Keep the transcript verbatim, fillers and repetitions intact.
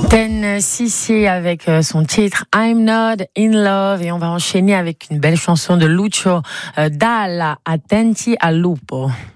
Ten Sissi avec son titre I'm Not In Love et on va enchaîner avec une belle chanson de Lucio, Dalla Attenti al Lupo.